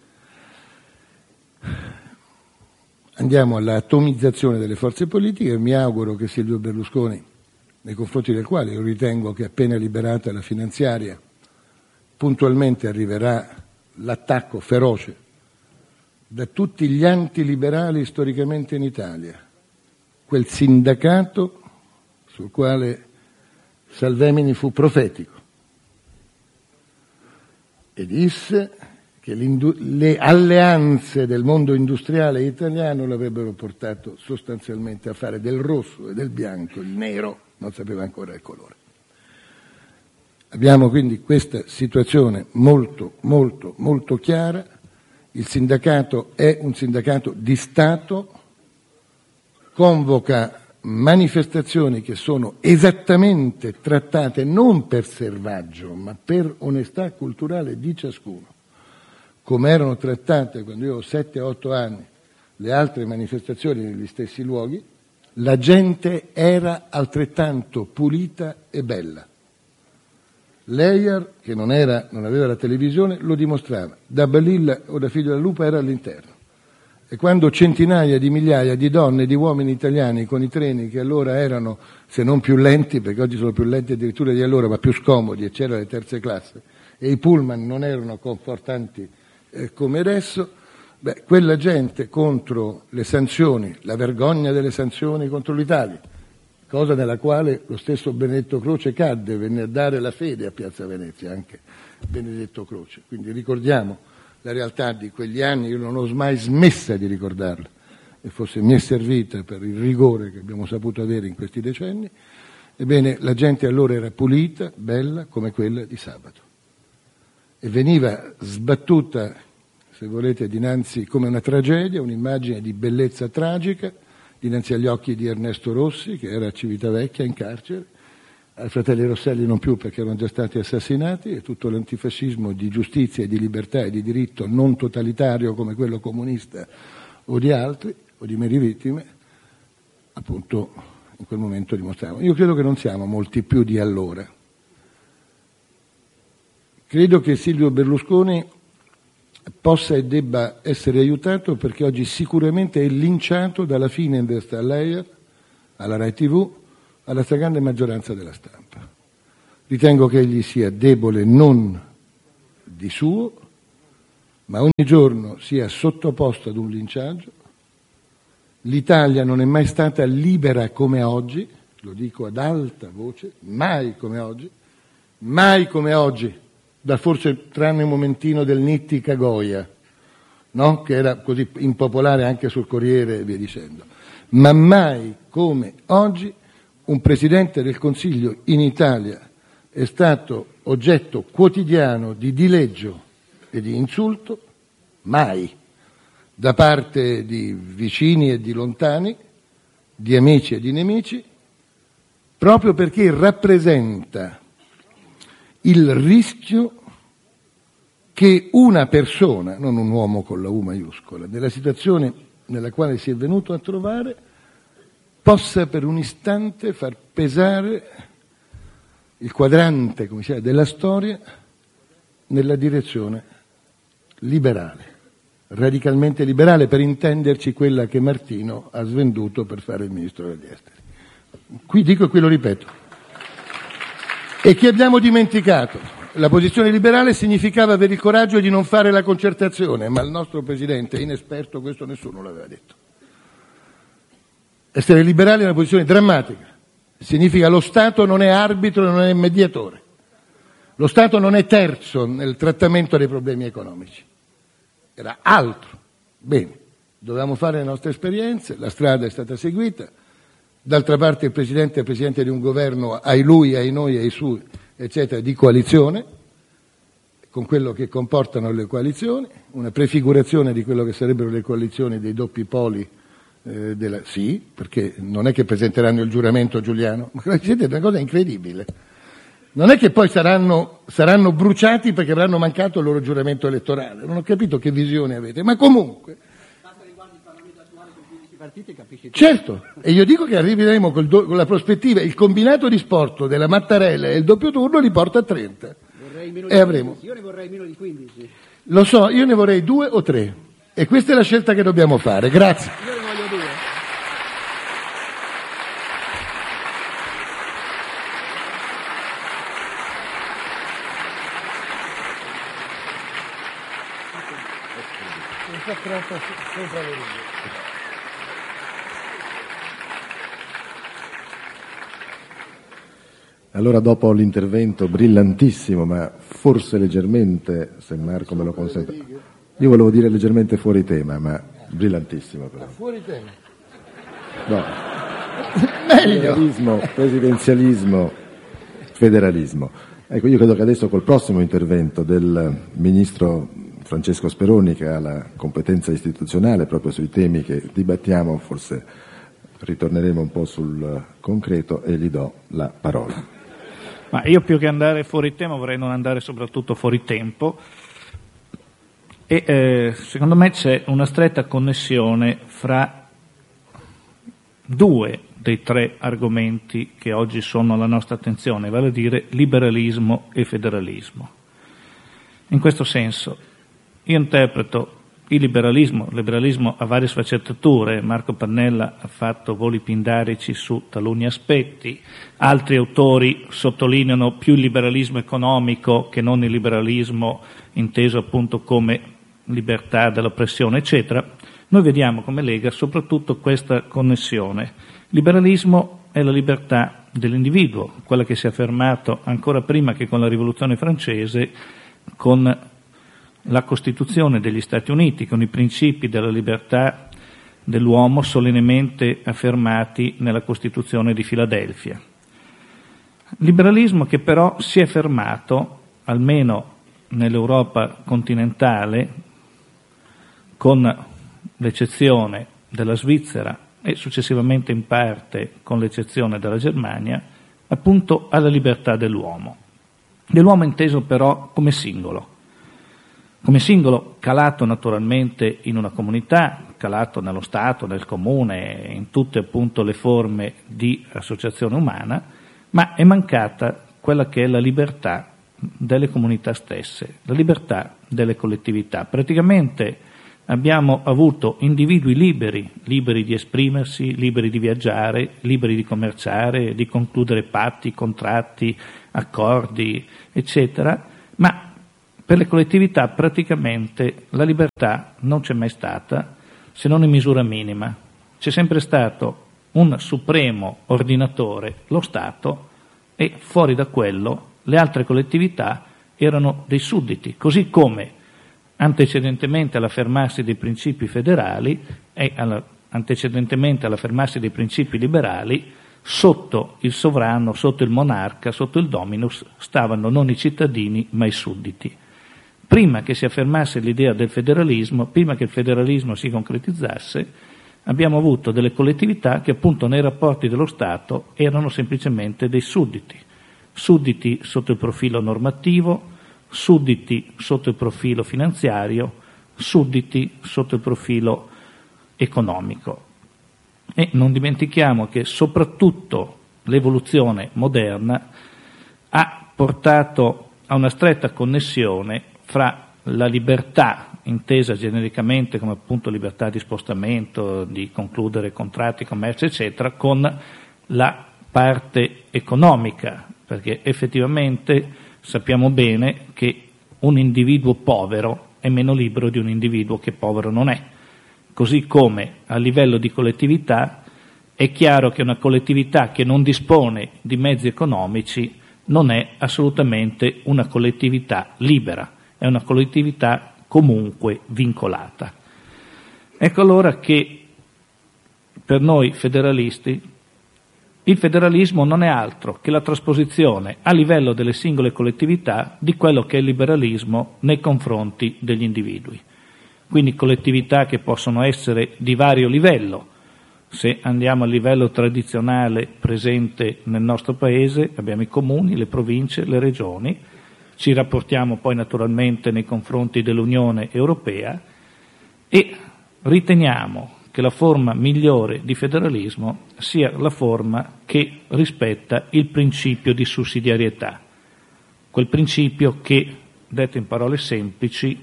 Andiamo all'atomizzazione delle forze politiche. Mi auguro che Silvio Berlusconi, nei confronti del quale io ritengo che appena liberata la finanziaria puntualmente arriverà l'attacco feroce da tutti gli antiliberali storicamente in Italia, quel sindacato sul quale Salvemini fu profetico e disse che le alleanze del mondo industriale italiano l'avrebbero portato sostanzialmente a fare del rosso e del bianco il nero, non sapeva ancora il colore. Abbiamo quindi questa situazione molto, molto, molto chiara. Il sindacato è un sindacato di Stato, convoca manifestazioni che sono esattamente trattate non per servaggio, ma per onestà culturale di ciascuno, come erano trattate quando io avevo sette otto anni le altre manifestazioni negli stessi luoghi. La gente era altrettanto pulita e bella. Leyer, che non, era, non aveva la televisione, lo dimostrava. Da Balilla o da Figlio della Lupa era all'interno. E quando centinaia di migliaia di donne e di uomini italiani con i treni che allora erano, se non più lenti, perché oggi sono più lenti addirittura di allora, ma più scomodi, e c'erano le terze classi, e i pullman non erano confortanti eh, come adesso, beh, quella gente contro le sanzioni, la vergogna delle sanzioni contro l'Italia, cosa nella quale lo stesso Benedetto Croce cadde, venne a dare la fede a Piazza Venezia, anche Benedetto Croce. Quindi ricordiamo la realtà di quegli anni, io non ho mai smessa di ricordarla, e forse mi è servita per il rigore che abbiamo saputo avere in questi decenni. Ebbene, la gente allora era pulita, bella, come quella di sabato, e veniva sbattuta, se volete, dinanzi come una tragedia, un'immagine di bellezza tragica, dinanzi agli occhi di Ernesto Rossi, che era a Civitavecchia in carcere, ai fratelli Rosselli non più perché erano già stati assassinati, e tutto l'antifascismo di giustizia e di libertà e di diritto non totalitario come quello comunista o di altri, o di meri vittime, appunto in quel momento dimostravano. Io credo che non siamo molti più di allora. Credo che Silvio Berlusconi possa e debba essere aiutato, perché oggi sicuramente è linciato dalla Fininvest a Leyer, alla Rai tivù, alla stragrande maggioranza della stampa. Ritengo che egli sia debole non di suo, ma ogni giorno sia sottoposto ad un linciaggio. L'Italia non è mai stata libera come oggi, lo dico ad alta voce, mai come oggi, mai come oggi, da forse tranne un momentino del Nitti Cagoia, no? Che era così impopolare anche sul Corriere e via dicendo, ma mai come oggi un Presidente del Consiglio in Italia è stato oggetto quotidiano di dileggio e di insulto, mai, da parte di vicini e di lontani, di amici e di nemici, proprio perché rappresenta il rischio che una persona, non un uomo con la U maiuscola, nella situazione nella quale si è venuto a trovare, possa per un istante far pesare il quadrante, come si chiama, della storia nella direzione liberale, radicalmente liberale, per intenderci quella che Martino ha svenduto per fare il ministro degli esteri. Qui dico e qui lo ripeto. E che abbiamo dimenticato. La posizione liberale significava avere il coraggio di non fare la concertazione, ma il nostro Presidente è inesperto, questo nessuno l'aveva detto. Essere liberali è una posizione drammatica. Significa lo Stato non è arbitro, non è mediatore. Lo Stato non è terzo nel trattamento dei problemi economici. Era altro. Bene, dovevamo fare le nostre esperienze, la strada è stata seguita. D'altra parte il Presidente è Presidente di un governo, ai lui, ai noi, ai suoi, eccetera, di coalizione, con quello che comportano le coalizioni, una prefigurazione di quello che sarebbero le coalizioni dei doppi poli. Eh, della, sì, perché non è che presenteranno il giuramento Giuliano, ma è una cosa incredibile. Non è che poi saranno, saranno bruciati perché avranno mancato il loro giuramento elettorale. Non ho capito che visione avete, ma comunque. Basta riguardo il Parlamento attuale con quindici partiti, capisci? Certo, e io dico che arriveremo col do, con la prospettiva, il combinato di sport della Mattarella e il doppio turno li porta a trenta. Vorrei meno e di avremo. quindici. Io ne vorrei meno di quindici. Lo so, io ne vorrei due o tre. E questa è la scelta che dobbiamo fare. Grazie. Io ne voglio due. Allora, dopo l'intervento brillantissimo, ma forse leggermente, se Marco me lo consente, io volevo dire leggermente fuori tema, ma brillantissimo però. Fuori tema? No. Meglio. Federalismo, presidenzialismo, federalismo. Ecco, io credo che adesso col prossimo intervento del Ministro Francesco Speroni, che ha la competenza istituzionale proprio sui temi che dibattiamo, forse ritorneremo un po' sul concreto e gli do la parola. Ma io più che andare fuori tema vorrei non andare soprattutto fuori tempo e eh, secondo me c'è una stretta connessione fra due dei tre argomenti che oggi sono alla nostra attenzione, vale a dire liberalismo e federalismo. In questo senso io interpreto il liberalismo, il liberalismo ha varie sfaccettature, Marco Pannella ha fatto voli pindarici su taluni aspetti, altri autori sottolineano più il liberalismo economico che non il liberalismo inteso appunto come libertà dall'oppressione, eccetera. Noi vediamo come Lega soprattutto questa connessione. Il liberalismo è la libertà dell'individuo, quella che si è affermato ancora prima che con la Rivoluzione francese, con la Costituzione degli Stati Uniti, con i principi della libertà dell'uomo solennemente affermati nella Costituzione di Filadelfia. Liberalismo che però si è fermato, almeno nell'Europa continentale, con l'eccezione della Svizzera e successivamente in parte con l'eccezione della Germania, appunto alla libertà dell'uomo. Dell'uomo inteso però come singolo. Come singolo calato naturalmente in una comunità, calato nello Stato, nel comune, in tutte appunto le forme di associazione umana, ma è mancata quella che è la libertà delle comunità stesse, la libertà delle collettività. Praticamente abbiamo avuto individui liberi, liberi di esprimersi, liberi di viaggiare, liberi di commerciare, di concludere patti, contratti, accordi, eccetera, ma per le collettività praticamente la libertà non c'è mai stata, se non in misura minima. C'è sempre stato un supremo ordinatore, lo Stato, e fuori da quello le altre collettività erano dei sudditi, così come antecedentemente all'affermarsi dei principi federali e alla, antecedentemente all'affermarsi dei principi liberali, sotto il sovrano, sotto il monarca, sotto il dominus, stavano non i cittadini ma i sudditi. Prima che si affermasse l'idea del federalismo, prima che il federalismo si concretizzasse, abbiamo avuto delle collettività che appunto nei rapporti dello Stato erano semplicemente dei sudditi, sudditi sotto il profilo normativo, sudditi sotto il profilo finanziario, sudditi sotto il profilo economico. E non dimentichiamo che soprattutto l'evoluzione moderna ha portato a una stretta connessione fra la libertà, intesa genericamente come appunto libertà di spostamento, di concludere contratti, commercio, eccetera, con la parte economica, perché effettivamente sappiamo bene che un individuo povero è meno libero di un individuo che povero non è. Così come a livello di collettività è chiaro che una collettività che non dispone di mezzi economici non è assolutamente una collettività libera, è una collettività comunque vincolata. Ecco allora che per noi federalisti il federalismo non è altro che la trasposizione a livello delle singole collettività di quello che è il liberalismo nei confronti degli individui. Quindi collettività che possono essere di vario livello. Se andiamo al livello tradizionale presente nel nostro Paese, abbiamo i comuni, le province, le regioni, ci rapportiamo poi naturalmente nei confronti dell'Unione Europea e riteniamo che la forma migliore di federalismo sia la forma che rispetta il principio di sussidiarietà, quel principio che, detto in parole semplici,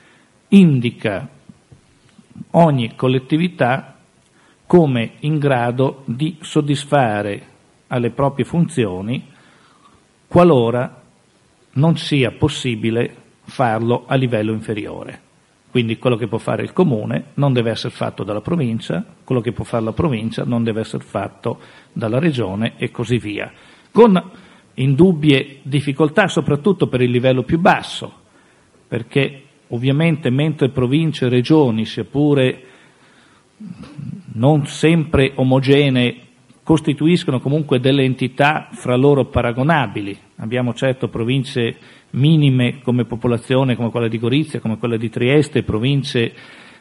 indica ogni collettività come in grado di soddisfare alle proprie funzioni qualora non sia possibile farlo a livello inferiore. Quindi quello che può fare il comune non deve essere fatto dalla provincia, quello che può fare la provincia non deve essere fatto dalla regione e così via, con indubbie difficoltà soprattutto per il livello più basso, perché ovviamente mentre province e regioni, sia pure non sempre omogenee, costituiscono comunque delle entità fra loro paragonabili. Abbiamo certo province minime come popolazione, come quella di Gorizia, come quella di Trieste, province eh,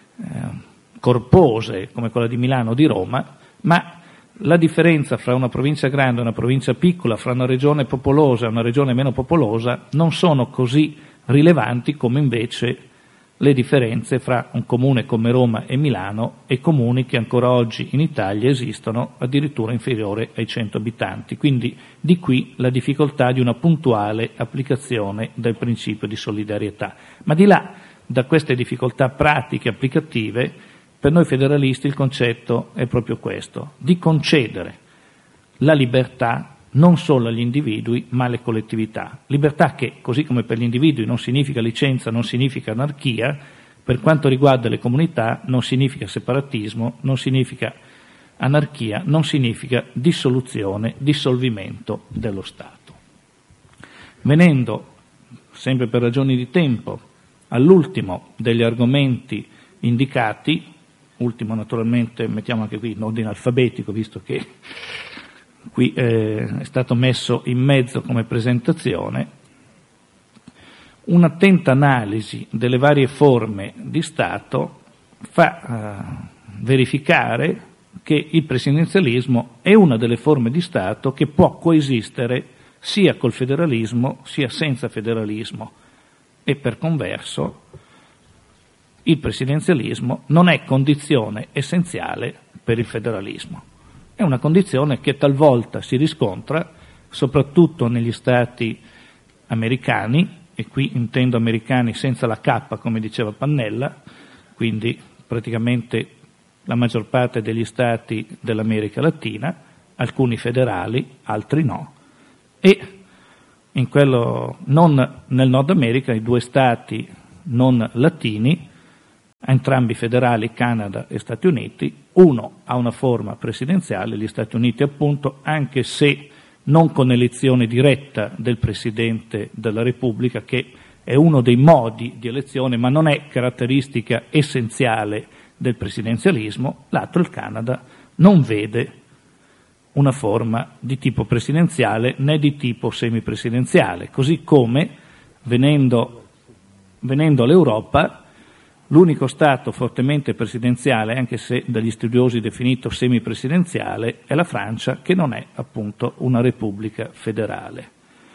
corpose come quella di Milano o di Roma, ma la differenza fra una provincia grande e una provincia piccola, fra una regione popolosa e una regione meno popolosa, non sono così rilevanti come invece le differenze fra un comune come Roma e Milano e comuni che ancora oggi in Italia esistono addirittura inferiore ai cento abitanti. Quindi di qui la difficoltà di una puntuale applicazione del principio di solidarietà. Ma di là da queste difficoltà pratiche applicative, per noi federalisti il concetto è proprio questo, di concedere la libertà non solo agli individui ma alle collettività. Libertà che, così come per gli individui non significa licenza, non significa anarchia, per quanto riguarda le comunità non significa separatismo, non significa anarchia, non significa dissoluzione, dissolvimento dello Stato. Venendo, sempre per ragioni di tempo, all'ultimo degli argomenti indicati, ultimo naturalmente mettiamo anche qui in ordine alfabetico, visto che qui eh, è stato messo in mezzo come presentazione, un'attenta analisi delle varie forme di Stato fa eh, verificare che il presidenzialismo è una delle forme di Stato che può coesistere sia col federalismo sia senza federalismo e per converso il presidenzialismo non è condizione essenziale per il federalismo. È una condizione che talvolta si riscontra, soprattutto negli stati americani, e qui intendo americani senza la K, come diceva Pannella, quindi praticamente la maggior parte degli stati dell'America Latina, alcuni federali, altri no, e in quello, non nel Nord America, i due stati non latini, entrambi federali, Canada e Stati Uniti, uno ha una forma presidenziale, gli Stati Uniti appunto, anche se non con elezione diretta del Presidente della Repubblica, che è uno dei modi di elezione, ma non è caratteristica essenziale del presidenzialismo. L'altro, il Canada, non vede una forma di tipo presidenziale né di tipo semipresidenziale, così come, venendo, venendo all'Europa, l'unico Stato fortemente presidenziale, anche se dagli studiosi definito semipresidenziale, è la Francia, che non è appunto una repubblica federale.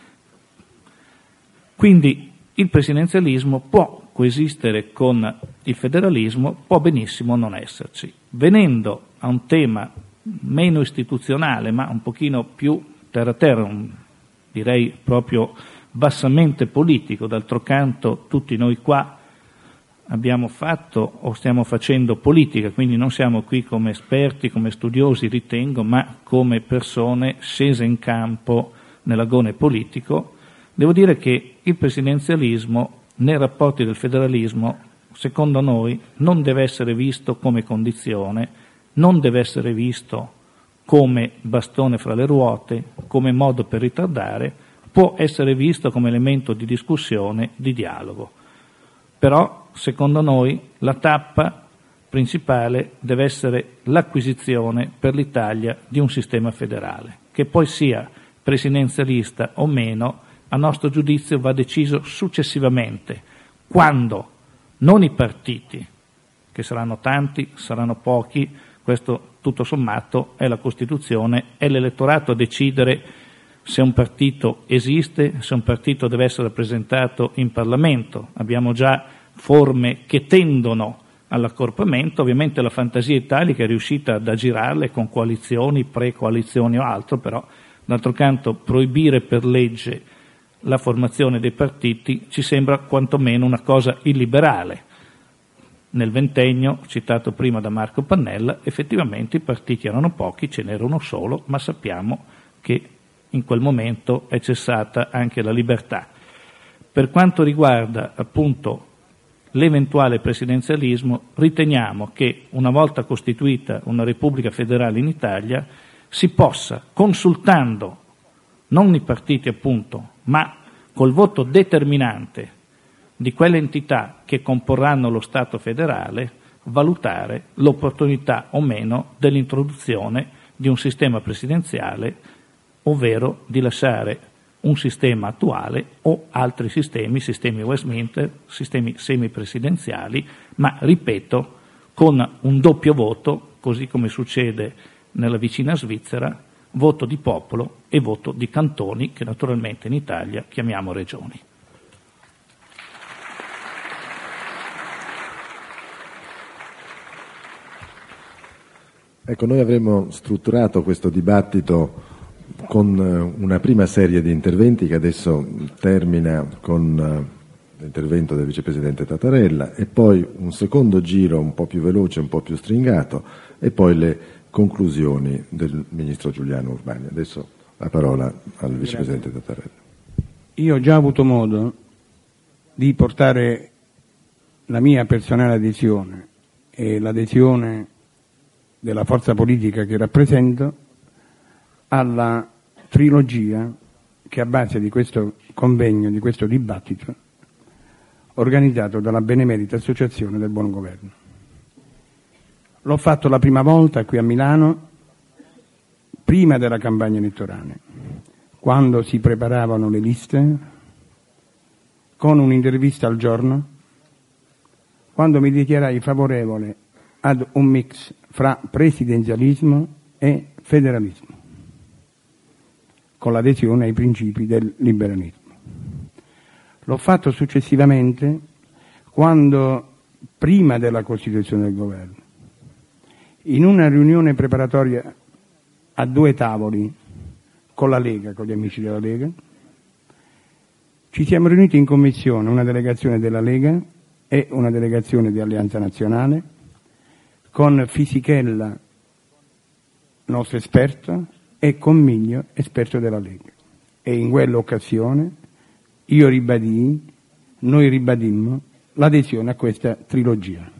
Quindi il presidenzialismo può coesistere con il federalismo, può benissimo non esserci. Venendo a un tema meno istituzionale, ma un pochino più terra-terra, direi proprio bassamente politico, d'altro canto tutti noi qua abbiamo fatto o stiamo facendo politica, quindi non siamo qui come esperti, come studiosi, ritengo, ma come persone scese in campo nell'agone politico. Devo dire che il presidenzialismo nei rapporti del federalismo, secondo noi, non deve essere visto come condizione, non deve essere visto come bastone fra le ruote, come modo per ritardare, può essere visto come elemento di discussione, di dialogo. Però, secondo noi, la tappa principale deve essere l'acquisizione per l'Italia di un sistema federale, che poi sia presidenzialista o meno, a nostro giudizio va deciso successivamente, quando non i partiti, che saranno tanti, saranno pochi, questo tutto sommato è la Costituzione, è l'elettorato a decidere se un partito esiste, se un partito deve essere rappresentato in Parlamento. Abbiamo già forme che tendono all'accorpamento, ovviamente la fantasia italica è riuscita ad aggirarle con coalizioni, pre-coalizioni o altro, però d'altro canto proibire per legge la formazione dei partiti ci sembra quantomeno una cosa illiberale. Nel ventennio, citato prima da Marco Pannella, effettivamente i partiti erano pochi, ce n'era uno solo, ma sappiamo che in quel momento è cessata anche la libertà. Per quanto riguarda appunto l'eventuale presidenzialismo, riteniamo che una volta costituita una Repubblica federale in Italia si possa, consultando non i partiti appunto, ma col voto determinante di quelle entità che comporranno lo Stato federale, valutare l'opportunità o meno dell'introduzione di un sistema presidenziale, ovvero di lasciare un sistema attuale o altri sistemi, sistemi Westminster, sistemi semipresidenziali, ma ripeto, con un doppio voto, così come succede nella vicina Svizzera, voto di popolo e voto di cantoni, che naturalmente in Italia chiamiamo regioni. Ecco, noi avremmo strutturato questo dibattito con una prima serie di interventi che adesso termina con l'intervento del vicepresidente Tattarella e poi un secondo giro un po' più veloce, un po' più stringato e poi le conclusioni del ministro Giuliano Urbani. Adesso la parola al vicepresidente Tattarella. Io ho già avuto modo di portare la mia personale adesione e l'adesione della forza politica che rappresento alla trilogia che è a base di questo convegno, di questo dibattito organizzato dalla Benemerita Associazione del Buon Governo. L'ho fatto la prima volta qui a Milano, prima della campagna elettorale, quando si preparavano le liste, con un'intervista al giorno, quando mi dichiarai favorevole ad un mix fra presidenzialismo e federalismo, con l'adesione ai principi del liberalismo. L'ho fatto successivamente quando, prima della costituzione del governo, in una riunione preparatoria a due tavoli con la Lega, con gli amici della Lega, ci siamo riuniti in commissione, una delegazione della Lega e una delegazione di Alleanza Nazionale, con Fisichella, nostro esperto, e con Miglio, esperto della Lega. E in quell'occasione io ribadii, noi ribadimmo l'adesione a questa trilogia.